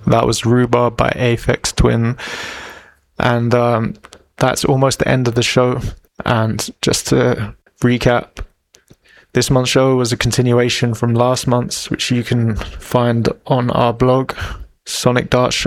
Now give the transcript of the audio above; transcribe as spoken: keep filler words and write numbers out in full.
That was Rhubarb by Aphex Twin. And um, that's almost the end of the show. And just to recap, this month's show was a continuation from last month's, which you can find on our blog, Sonic Dart Show.